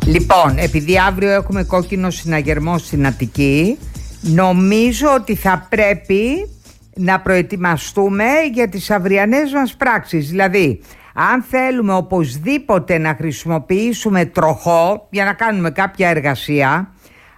Λοιπόν, επειδή αύριο έχουμε κόκκινο συναγερμό στην Αττική, νομίζω ότι θα πρέπει να προετοιμαστούμε για τις αυριανές μας πράξεις. Δηλαδή, αν θέλουμε οπωσδήποτε να χρησιμοποιήσουμε τροχό για να κάνουμε κάποια εργασία,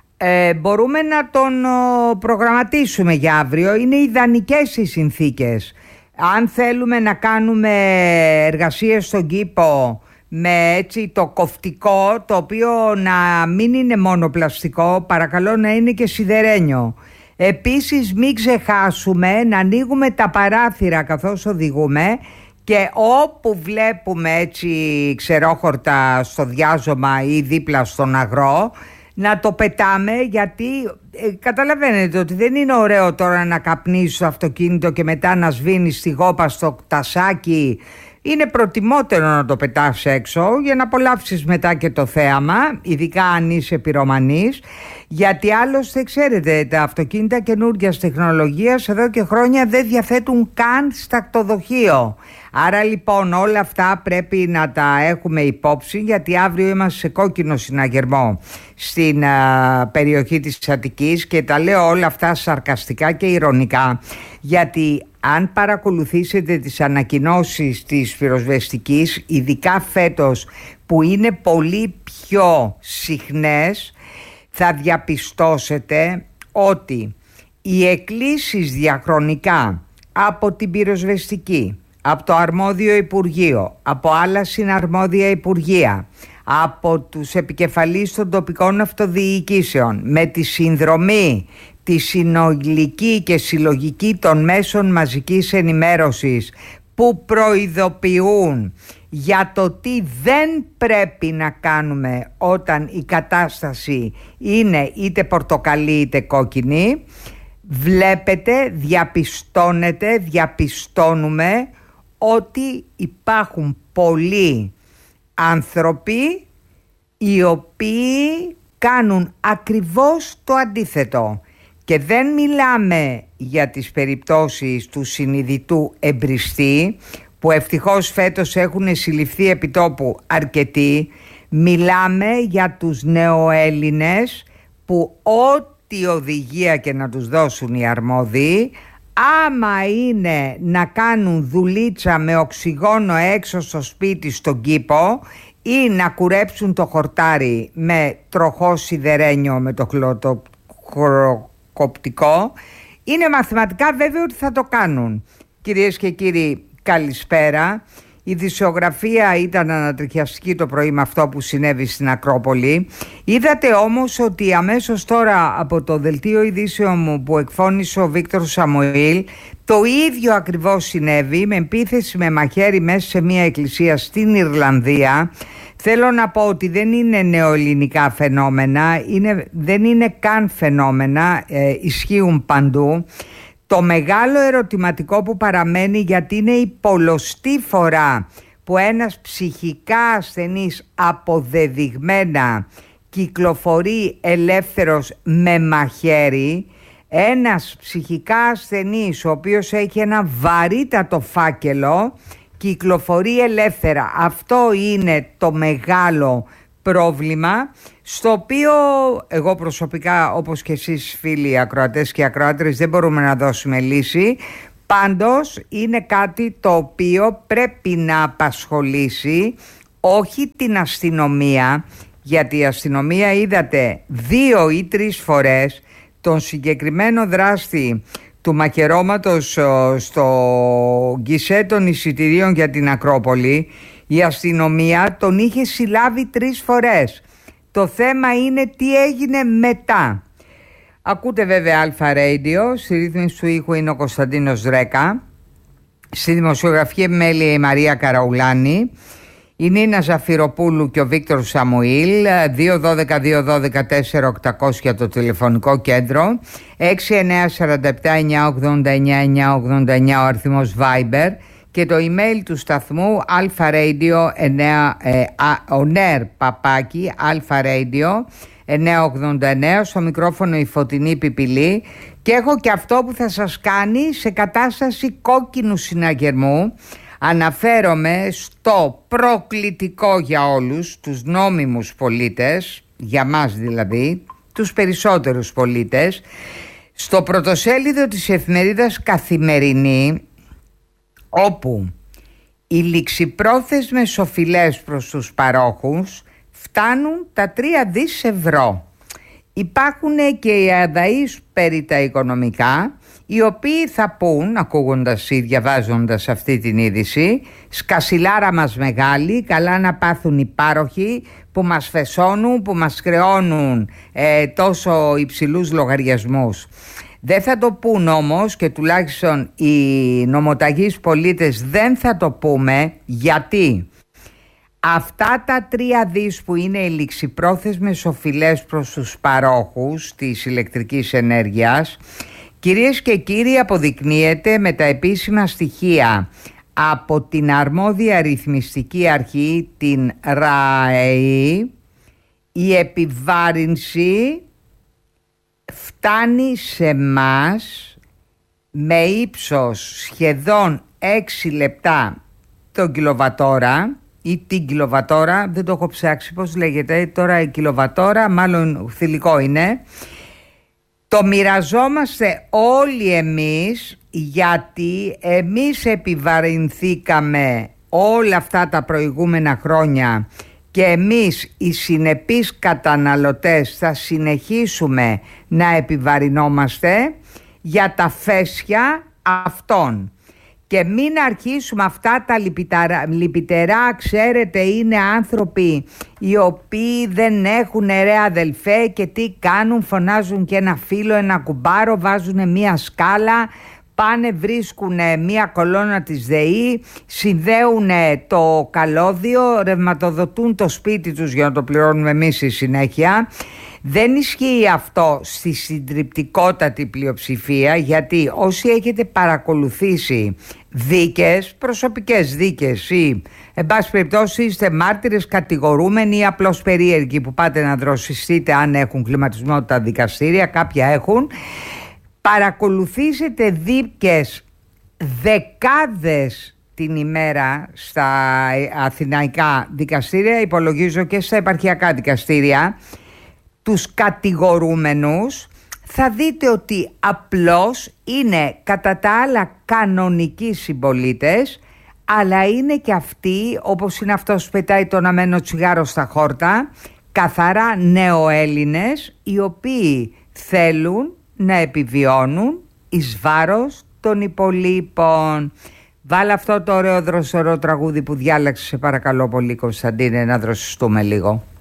μπορούμε να τον προγραμματίσουμε για αύριο. Είναι ιδανικές οι συνθήκες. Αν θέλουμε να κάνουμε εργασίες στον κήπο με έτσι το κοφτικό, το οποίο να μην είναι μόνο πλαστικό, παρακαλώ να είναι και σιδερένιο. Επίσης μην ξεχάσουμε να ανοίγουμε τα παράθυρα καθώς οδηγούμε και όπου βλέπουμε έτσι ξερόχορτα στο διάζωμα ή δίπλα στον αγρό να το πετάμε, γιατί καταλαβαίνετε ότι δεν είναι ωραίο τώρα να καπνίσεις στο αυτοκίνητο και μετά να σβήνεις τη γόπα στο τασάκι. Είναι προτιμότερο να το πετάς έξω για να απολαύσεις μετά και το θέαμα, ειδικά αν είσαι πυρομανής, γιατί άλλωστε ξέρετε τα αυτοκίνητα καινούργιας τεχνολογίας εδώ και χρόνια δεν διαθέτουν καν στακτοδοχείο. Άρα λοιπόν όλα αυτά πρέπει να τα έχουμε υπόψη, γιατί αύριο είμαστε σε κόκκινο συναγερμό στην περιοχή της Αττικής και τα λέω όλα αυτά σαρκαστικά και ειρωνικά, γιατί αν παρακολουθήσετε τις ανακοινώσεις της πυροσβεστικής, ειδικά φέτος που είναι πολύ πιο συχνές, θα διαπιστώσετε ότι οι εκκλήσεις διαχρονικά από την πυροσβεστική, από το αρμόδιο Υπουργείο, από άλλα συναρμόδια Υπουργεία, από τους επικεφαλείς των τοπικών αυτοδιοικήσεων, με τη συνδρομή τη συνολική και συλλογική των μέσων μαζικής ενημέρωσης που προειδοποιούν για το τι δεν πρέπει να κάνουμε όταν η κατάσταση είναι είτε πορτοκαλί είτε κόκκινη, βλέπετε, διαπιστώνουμε ότι υπάρχουν πολλοί άνθρωποι οι οποίοι κάνουν ακριβώς το αντίθετο. Και δεν μιλάμε για τις περιπτώσεις του συνειδητού εμπριστή, που ευτυχώς φέτος έχουν συλληφθεί επιτόπου αρκετοί. Μιλάμε για τους νεοέλληνες που ό,τι οδηγία και να τους δώσουν οι αρμόδιοι, άμα είναι να κάνουν δουλίτσα με οξυγόνο έξω στο σπίτι στον κήπο ή να κουρέψουν το χορτάρι με τροχό σιδερένιο με το κοπτικό, είναι μαθηματικά βέβαιο ότι θα το κάνουν. Κυρίες και κύριοι, καλησπέρα. Η ειδησιογραφία ήταν ανατριχιαστική το πρωί με αυτό που συνέβη στην Ακρόπολη. Είδατε όμως ότι αμέσως τώρα από το δελτίο ειδήσεων μου που εκφώνησε ο Βίκτορ Σαμουήλ, το ίδιο ακριβώς συνέβη με επίθεση με μαχαίρι μέσα σε μια εκκλησία στην Ιρλανδία. Θέλω να πω ότι δεν είναι νεοελληνικά φαινόμενα, δεν είναι καν φαινόμενα, ισχύουν παντού. Το μεγάλο ερωτηματικό που παραμένει, γιατί είναι η πολλοστή φορά που ένας ψυχικά ασθενής αποδεδειγμένα κυκλοφορεί ελεύθερος με μαχαίρι, ένας ψυχικά ασθενής ο οποίος έχει ένα βαρύτατο φάκελο κυκλοφορεί ελεύθερα. Αυτό είναι το μεγάλο πρόβλημα, στο οποίο εγώ προσωπικά, όπως και εσείς φίλοι ακροατές και ακροάτρες, δεν μπορούμε να δώσουμε λύση. Πάντως είναι κάτι το οποίο πρέπει να απασχολήσει όχι την αστυνομία, γιατί η αστυνομία είδατε 2 ή 3 φορές τον συγκεκριμένο δράστη του μαχαιρώματος στο γκισέ των εισιτηρίων για την Ακρόπολη. Η αστυνομία τον είχε συλλάβει 3 φορές. Το θέμα είναι τι έγινε μετά. Ακούτε βέβαια Αλφα Radio, στη ρύθμιση του ήχου είναι ο Κωνσταντίνος Ρέκα, στη δημοσιογραφική επιμέλεια η Μαρία Καραουλάνη, η Νίνα Ζαφυροπούλου και ο Βίκτορ Σαμουήλ. 212-212-4800 το τηλεφωνικό κέντρο, 6947-989-989 ο αριθμός Viber και το email του σταθμού alpha-radio-989 στο μικρόφωνο η Φωτεινή Πιπηλή. Και έχω και αυτό που θα σας κάνει σε κατάσταση κόκκινου συναγερμού Αναφέρομαι στο προκλητικό για όλους τους νόμιμους πολίτες, για μας δηλαδή, τους περισσότερους πολίτες, στο πρωτοσέλιδο της εφημερίδας Καθημερινή, όπου οι ληξιπρόθεσμες οφειλές προς τους παρόχους φτάνουν τα 3 δις ευρώ. Υπάρχουν και οι αδαείς περί τα οικονομικά, οι οποίοι θα πούν, ακούγοντας ή διαβάζοντας αυτή την είδηση, σκασιλάρα μας μεγάλη, καλά να πάθουν οι πάροχοι που μας φεσώνουν, που μας χρεώνουν τόσο υψηλούς λογαριασμούς. Δεν θα το πούν όμως, και τουλάχιστον οι νομοταγείς πολίτες δεν θα το πούμε, γιατί αυτά τα 3 δις που είναι οι ληξιπρόθεσμες οφειλές προς τους παρόχους της ηλεκτρικής ενέργειας, κυρίες και κύριοι, αποδεικνύεται με τα επίσημα στοιχεία από την αρμόδια ρυθμιστική αρχή, την ΡΑΕΗ, η επιβάρυνση φτάνει σε μας με ύψος σχεδόν 6 λεπτά το κιλοβατόρα ή την κιλοβατόρα, δεν το έχω ψάξει πώς λέγεται τώρα η κιλοβατόρα, μάλλον θηλυκό είναι. Το μοιραζόμαστε όλοι εμείς, γιατί εμείς επιβαρυνθήκαμε όλα αυτά τα προηγούμενα χρόνια και εμείς οι συνεπείς καταναλωτές θα συνεχίσουμε να επιβαρυνόμαστε για τα φέσια αυτών. Και μην αρχίσουμε αυτά τα λυπητερά, ξέρετε, είναι άνθρωποι οι οποίοι δεν έχουν ρε αδελφέ και τι κάνουν, φωνάζουν και ένα φύλλο, ένα κουμπάρο, βάζουν μία σκάλα, πάνε βρίσκουν μία κολόνα της ΔΕΗ, συνδέουν το καλώδιο, ρευματοδοτούν το σπίτι τους για να το πληρώνουμε εμείς στη συνέχεια. Δεν ισχύει αυτό στη συντριπτικότατη πλειοψηφία, γιατί όσοι έχετε παρακολουθήσει δίκες, προσωπικές δίκες ή εν πάση περιπτώσει είστε μάρτυρες, κατηγορούμενοι ή απλώς περίεργοι που πάτε να δροσιστείτε αν έχουν κλιματισμό τα δικαστήρια, κάποια έχουν, παρακολουθήσετε δίκες δεκάδες την ημέρα στα αθηναϊκά δικαστήρια, υπολογίζω και στα επαρχιακά δικαστήρια, τους κατηγορούμενους, θα δείτε ότι απλώς είναι κατά τα άλλα κανονικοί συμπολίτες, αλλά είναι και αυτοί, όπως είναι αυτός που πετάει τον αμένο τσιγάρο στα χόρτα, καθαρά νεοέλληνες, οι οποίοι θέλουν να επιβιώνουν εις βάρος των υπολείπων. Βάλε αυτό το ωραίο δροσερό τραγούδι που διάλεξε, σε παρακαλώ πολύ, Κωνσταντίνε, να δροσιστούμε λίγο.